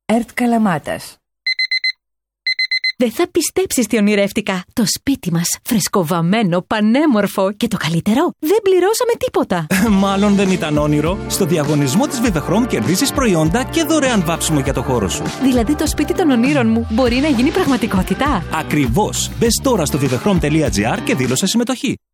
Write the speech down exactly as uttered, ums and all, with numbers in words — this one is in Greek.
ΕΡΤ Καλαμάτας. Δεν θα πιστέψεις τι ονειρεύτηκα. Το σπίτι μας, φρεσκοβαμμένο, πανέμορφο και το καλύτερο, δεν πληρώσαμε τίποτα. Μάλλον δεν ήταν όνειρο. Στο διαγωνισμό της Vivechrome κερδίζεις προϊόντα και δωρεάν βάψιμο για το χώρο σου. Δηλαδή το σπίτι των ονείρων μου μπορεί να γίνει πραγματικότητα. Ακριβώς. Μπες τώρα στο vivechrome τελεία gr και δήλωσε συμμετοχή.